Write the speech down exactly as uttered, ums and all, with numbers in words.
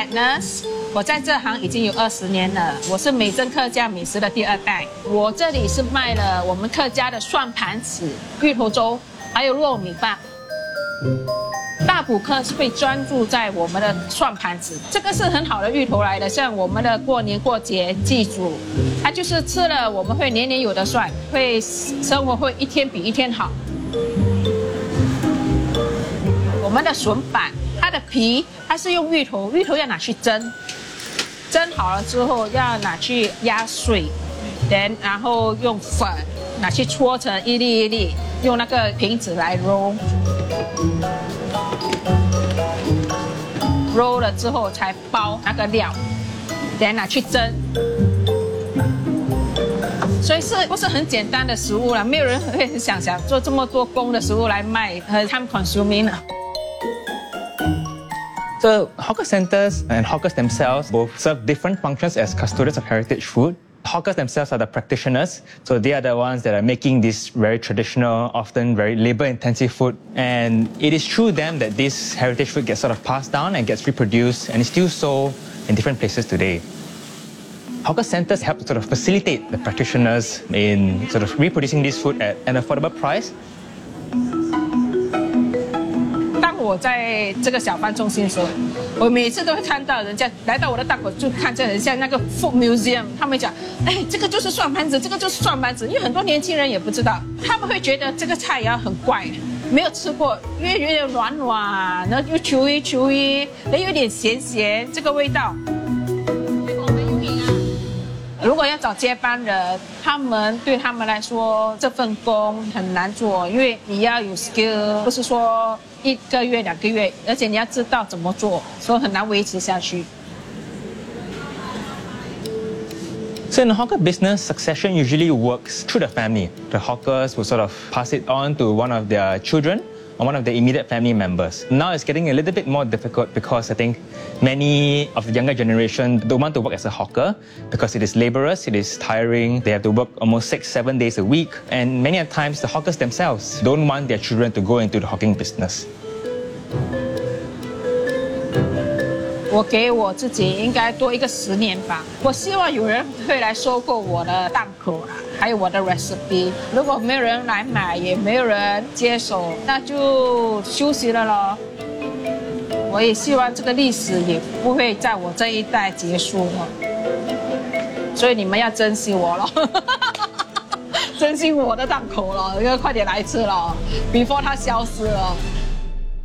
Agnes， 我在这行已经有二十年了，我是美珍客家美食的第二代。我这里是卖了我们客家的蒜盘子、芋头粥，还有糯米饭。大补客是会专注在我们的蒜盘子，这个是很好的芋头来的，像我们的过年过节祭祖，它就是吃了我们会年年有的蒜，会生活会一天比一天好。我们的笋板，它的皮它是用芋头，芋头要拿去蒸，蒸好了之后要拿去压碎，然然后用粉拿去搓成一粒一粒，用那个瓶子来揉。揉了之后才包那个料，然后拿去蒸，所以是不是很简单的食物啦？没有人会很想想做这么多工的食物来卖，和他们 consuming 呢。 So hawker centers and hawkers themselves both serve different functions as custodians of heritage food. Hawkers themselves are the practitioners, so they are the ones that are making this very traditional, often very labor-intensive food. And it is through them that this heritage food gets sort of passed down and gets reproduced and is still sold in different places today. Hawker centers help to sort of facilitate the practitioners in sort of reproducing this food at an affordable price. 我在这个小贩中心的时候，我每次都会看到人家来到我的档口，就看这很像那个 food museum。他们讲，哎，这个就是蒜盘子，这个就是蒜盘子，因为很多年轻人也不知道，他们会觉得这个菜肴很怪，没有吃过，因为有点软软，然后又 chewy chewy， 又有点咸咸，这个味道。如果要找接班人，他们对他们来说这份工很难做，因为你要有 skill， 不是说一个月两个月，而且你要知道怎么做，所以很难维持下去。 So in the hawker business, succession usually works through the family. The hawkers will sort of pass it on to one of their children or one of their immediate family members. Now it's getting a little bit more difficult because I think many of the younger generation don't want to work as a hawker because it is laborious, it is tiring, they have to work almost six, seven days a week, and many of times the hawkers themselves don't want their children to go into the hawking business. 我给我自己应该多一个十年吧。我希望有人会来收购我的档口啦，还有我的 recipe。如果没有人来买，也没有人接手，那就休息了咯。我也希望这个历史也不会在我这一代结束了，所以你们要珍惜我咯，珍惜我的档口咯，要快点来吃咯 ，before 它消失了。